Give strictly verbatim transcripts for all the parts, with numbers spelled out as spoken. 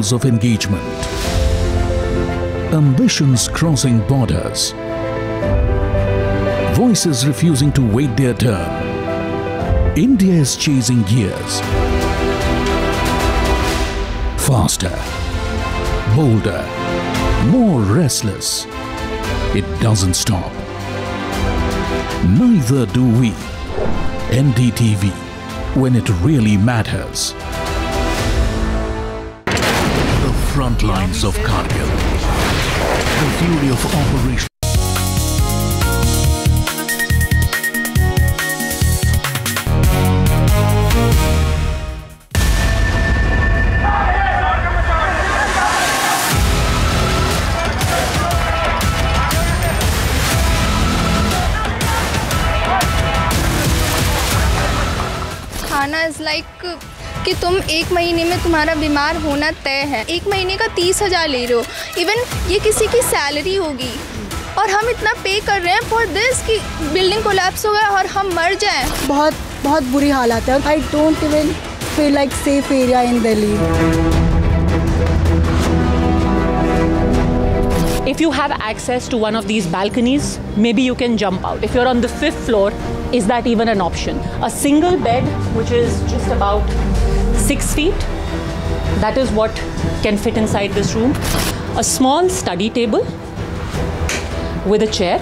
years of engagement. Ambitions crossing borders. Voices refusing to wait their turn. India is chasing gears. Faster, bolder, more restless. It doesn't stop. Neither do we. N D T V, when it really matters. The front lines of Kargil. The fury of operation. खाना is like कि तुम एक महीने में तुम्हारा बीमार होना तय है। एक महीने का तीस हज़ार ले रहे हो। इवन ये किसी की सैलरी होगी और हम इतना पे कर रहे हैं फॉर दिस कि बिल्डिंग कोलैप्स हो गया और हम मर जाएं। बहुत बहुत बुरी हालत है। I don't even feel like safe area in Delhi. If you have access to one of these balconies, maybe you can jump out. If you're on the fifth floor, is that even an option? A single bed, which is just about six feet, that is what can fit inside this room. A small study table with a chair.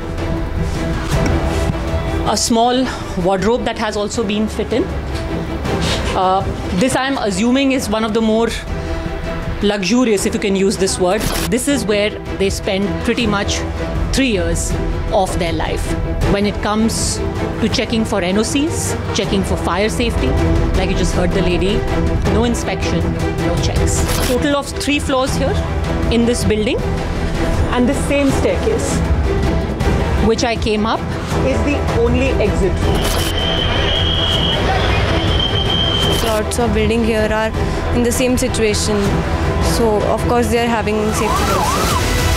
A small wardrobe that has also been fit in. Uh, this I'm assuming is one of the more luxurious, if you can use this word. This is where they spend pretty much three years of their life. When it comes to checking for N O Cs, checking for fire safety, like you just heard the lady, no inspection, no checks. Total of three floors here in this building, and the same staircase, which I came up, is the only exit room. Lots of buildings here are in the same situation, so of course they are having safety concerns.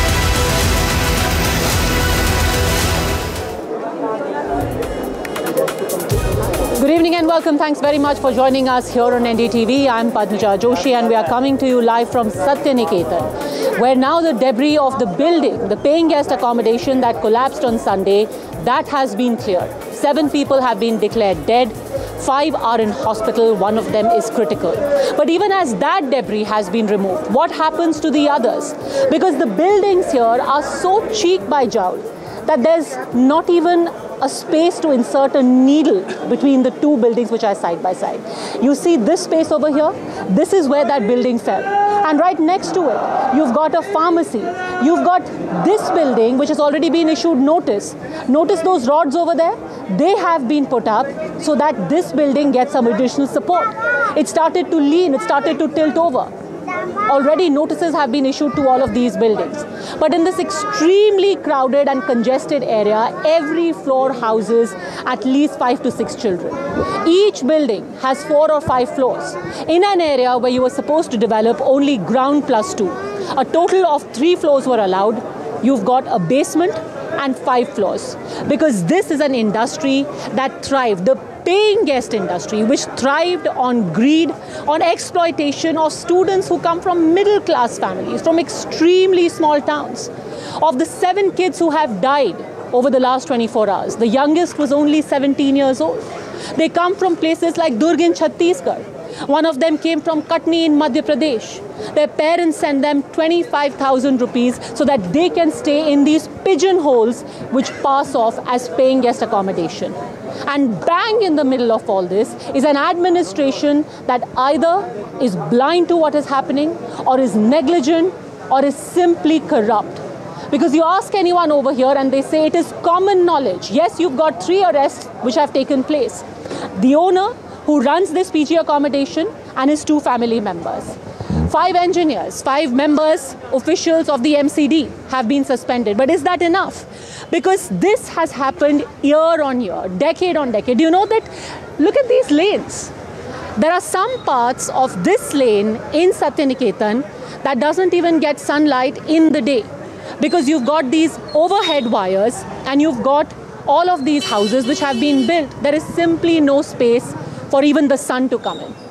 Good evening and welcome. Thanks very much for joining us here on N D T V. I'm Padmaja Joshi and we are coming to you live from Satyaniketan, where now the debris of the building, the paying guest accommodation that collapsed on Sunday, that has been cleared. Seven people have been declared dead. Five are in hospital, one of them is critical. But even as that debris has been removed, what happens to the others? Because the buildings here are so cheek by jowl that there's not even a space to insert a needle between the two buildings which are side by side. You see this space over here? This is where that building fell. And right next to it, you've got a pharmacy. You've got this building which has already been issued notice. Notice those rods over there? They have been put up so that this building gets some additional support. It started to lean, it started to tilt over. Already notices have been issued to all of these buildings. But in this extremely crowded and congested area, every floor houses at least five to six children. Each building has four or five floors in an area where you were supposed to develop only ground plus two. A total of three floors were allowed. You've got a basement and five floors, because this is an industry that thrived, the paying guest industry, which thrived on greed, on exploitation of students who come from middle class families, from extremely small towns. Of the seven kids who have died over the last twenty-four hours, the youngest was only seventeen years old. They come from places like Durg in Chhattisgarh. One of them came from Katni in Madhya Pradesh. Their parents send them twenty-five thousand rupees so that they can stay in these pigeonholes which pass off as paying guest accommodation. And bang in the middle of all this is an administration that either is blind to what is happening, or is negligent, or is simply corrupt. Because you ask anyone over here and they say it is common knowledge. Yes, you've got three arrests which have taken place. The owner who runs this P G accommodation and his two family members. Five engineers, five members, officials of the M C D have been suspended. But is that enough? Because this has happened year on year, decade on decade. Do you know that? Look at these lanes. There are some parts of this lane in Satyaniketan that doesn't even get sunlight in the day, because you've got these overhead wires and you've got all of these houses which have been built. There is simply no space for even the sun to come in.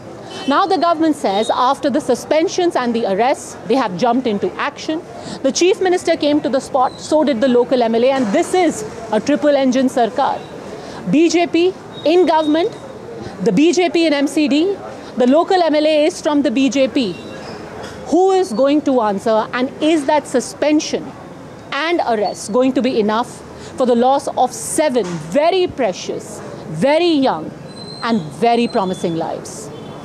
Now the government says after the suspensions and the arrests, they have jumped into action. The Chief Minister came to the spot, so did the local M L A, and this is a triple engine sarkar. B J P in government, the B J P in M C D, the local M L A is from the B J P. Who is going to answer, and is that suspension and arrest going to be enough for the loss of seven very precious, very young and very promising lives?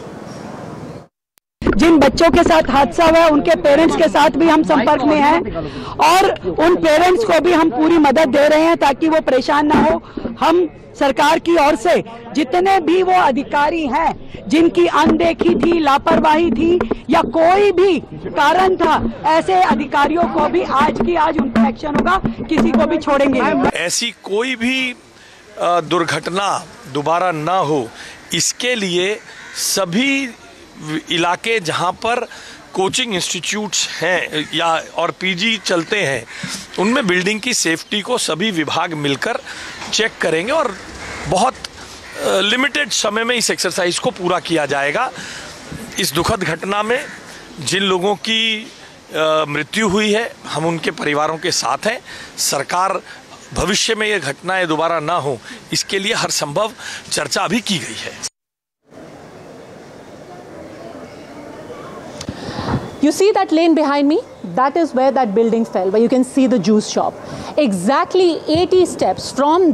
जिन बच्चों के साथ हादसा हुआ है उनके parents के साथ भी हम संपर्क में हैं और उन पेरेंट्स को भी हम पूरी मदद दे रहे हैं ताकि वो परेशान ना हो। हम सरकार की ओर से जितने भी वो अधिकारी हैं जिनकी अनदेखी थी, लापरवाही थी या कोई भी कारण था, ऐसे अधिकारियों को भी आज की आज उन पर एक्शन होगा, किसी को भी छोड़ेंगे नहीं। ऐसी कोई भी दुर्घटना दोबारा ना हो, इसके लिए सभी इलाके जहां पर कोचिंग इंस्टीट्यूट्स हैं या और पीजी चलते हैं, उनमें बिल्डिंग की सेफ्टी को सभी विभाग मिलकर चेक करेंगे और बहुत लिमिटेड समय में इस एक्सरसाइज को पूरा किया जाएगा। इस दुखद घटना में जिन लोगों की मृत्यु हुई है, हम उनके परिवारों के साथ हैं। सरकार भविष्य में ये घटनाएं दोबारा ना हो, इसके लिए हर संभव चर्चा भी की गई है। You see that lane behind me? That is where that building fell, where you can see the juice shop. Exactly eighty steps from